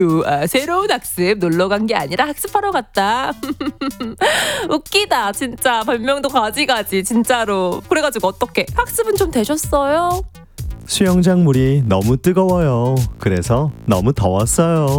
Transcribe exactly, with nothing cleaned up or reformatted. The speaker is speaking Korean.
우, 아, 새로운 학습 놀러 간 게 아니라 학습하러 갔다. 웃기다 진짜. 별명도 가지가지 진짜로. 그래가지고 어떻게 학습은 좀 되셨어요? 수영장 물이 너무 뜨거워요. 그래서 너무 더웠어요.